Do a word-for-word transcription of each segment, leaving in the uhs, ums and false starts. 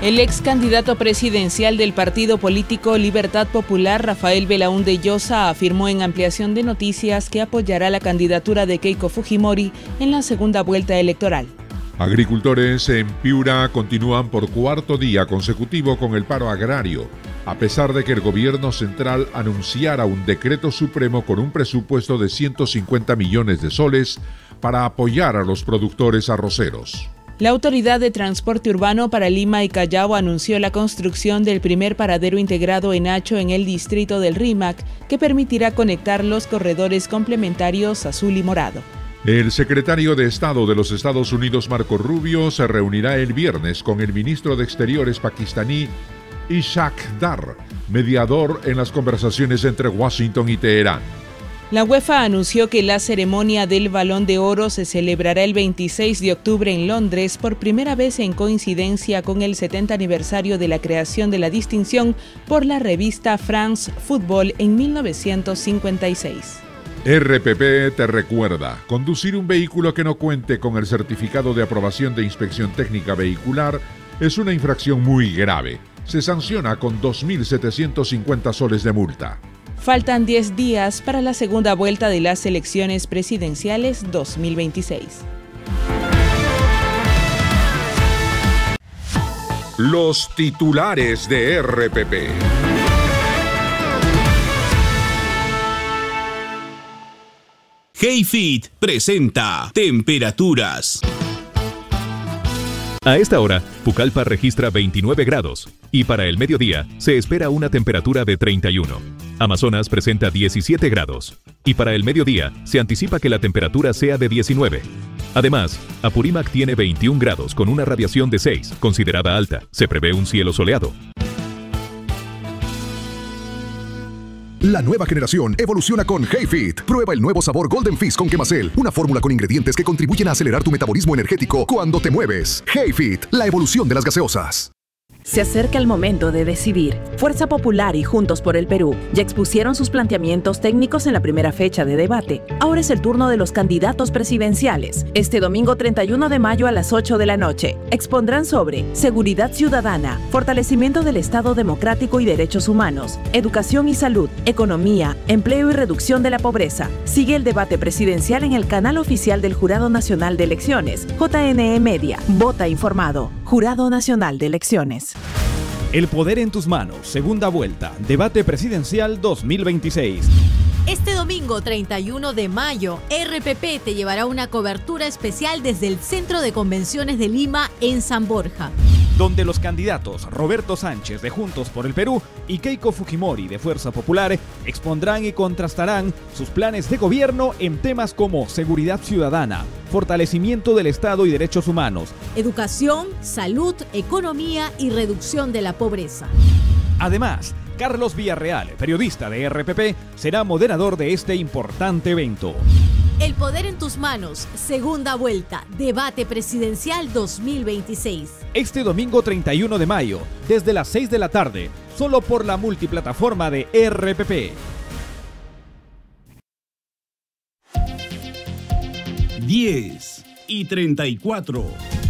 El ex candidato presidencial del partido político Libertad Popular, Rafael Belaúnde Llosa, afirmó en Ampliación de Noticias que apoyará la candidatura de Keiko Fujimori en la segunda vuelta electoral. Agricultores en Piura continúan por cuarto día consecutivo con el paro agrario, a pesar de que el gobierno central anunciara un decreto supremo con un presupuesto de ciento cincuenta millones de soles para apoyar a los productores arroceros. La Autoridad de Transporte Urbano para Lima y Callao anunció la construcción del primer paradero integrado en Hacho en el distrito del Rímac, que permitirá conectar los corredores complementarios azul y morado. El secretario de Estado de los Estados Unidos, Marco Rubio, se reunirá el viernes con el ministro de Exteriores pakistaní, Ishaq Dar, mediador en las conversaciones entre Washington y Teherán. La UEFA anunció que la ceremonia del Balón de Oro se celebrará el veintiséis de octubre en Londres, por primera vez en coincidencia con el setenta aniversario de la creación de la distinción por la revista France Football en mil novecientos cincuenta y seis. R P P te recuerda, conducir un vehículo que no cuente con el certificado de aprobación de inspección técnica vehicular es una infracción muy grave. Se sanciona con dos mil setecientos cincuenta soles de multa. Faltan diez días para la segunda vuelta de las elecciones presidenciales dos mil veintiséis. Los titulares de R P P. Hayfit presenta temperaturas. A esta hora, Pucallpa registra veintinueve grados y para el mediodía se espera una temperatura de treinta y uno. Amazonas presenta diecisiete grados y para el mediodía se anticipa que la temperatura sea de diecinueve. Además, Apurímac tiene veintiún grados con una radiación de seis, considerada alta. Se prevé un cielo soleado. La nueva generación evoluciona con Hayfit. Prueba el nuevo sabor Golden Fizz con Quemacel, una fórmula con ingredientes que contribuyen a acelerar tu metabolismo energético cuando te mueves. Hayfit, la evolución de las gaseosas. Se acerca el momento de decidir. Fuerza Popular y Juntos por el Perú ya expusieron sus planteamientos técnicos en la primera fecha de debate. Ahora es el turno de los candidatos presidenciales. Este domingo treinta y uno de mayo a las ocho de la noche expondrán sobre seguridad ciudadana, fortalecimiento del Estado democrático y derechos humanos, educación y salud, economía, empleo y reducción de la pobreza. Sigue el debate presidencial en el canal oficial del Jurado Nacional de Elecciones, J N E Media. Vota informado. Jurado Nacional de Elecciones. El poder en tus manos, segunda vuelta, debate presidencial dos mil veintiséis. Este domingo treinta y uno de mayo, R P P te llevará una cobertura especial desde el Centro de Convenciones de Lima en San Borja, donde los candidatos Roberto Sánchez de Juntos por el Perú y Keiko Fujimori de Fuerza Popular expondrán y contrastarán sus planes de gobierno en temas como seguridad ciudadana, fortalecimiento del Estado y derechos humanos, educación, salud, economía y reducción de la pobreza. Además, Carlos Villarreal, periodista de R P P, será moderador de este importante evento. El poder en tus manos, segunda vuelta, debate presidencial dos mil veintiséis. Este domingo treinta y uno de mayo, desde las seis de la tarde, solo por la multiplataforma de R P P. diez y treinta y cuatro.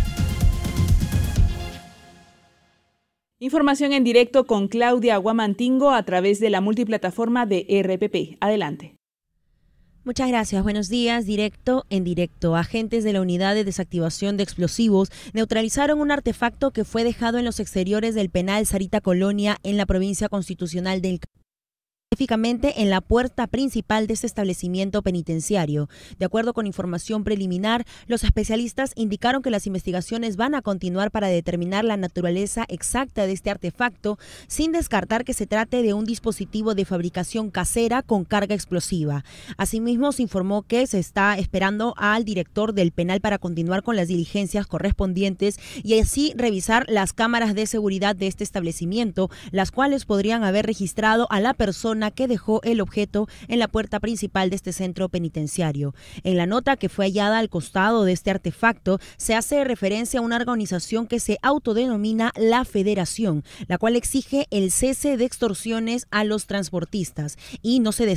Información en directo con Claudia Guamantingo a través de la multiplataforma de R P P. Adelante. Muchas gracias. Buenos días. Directo en directo. Agentes de la Unidad de Desactivación de Explosivos neutralizaron un artefacto que fue dejado en los exteriores del penal Sarita Colonia en la provincia constitucional del Callao, específicamente en la puerta principal de este establecimiento penitenciario. De acuerdo con información preliminar, los especialistas indicaron que las investigaciones van a continuar para determinar la naturaleza exacta de este artefacto, sin descartar que se trate de un dispositivo de fabricación casera con carga explosiva. Asimismo, se informó que se está esperando al director del penal para continuar con las diligencias correspondientes y así revisar las cámaras de seguridad de este establecimiento, las cuales podrían haber registrado a la persona que dejó el objeto en la puerta principal de este centro penitenciario. En la nota que fue hallada al costado de este artefacto se hace referencia a una organización que se autodenomina La Federación, la cual exige el cese de extorsiones a los transportistas y no se